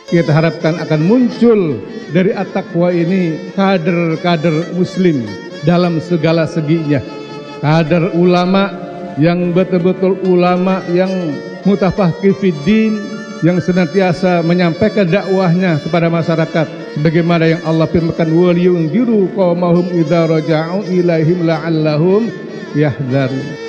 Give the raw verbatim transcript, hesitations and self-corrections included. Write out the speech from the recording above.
kita harapkan akan muncul dari at-taqwa ini kader-kader muslim dalam segala seginya. Kader ulama yang betul-betul ulama yang mutafaqih fiddin, yang senantiasa menyampaikan dakwahnya kepada masyarakat sebagaimana yang Allah firmankan, wal yunziru qaumahum idza raja'u ilaihim la'allahum yahdharun.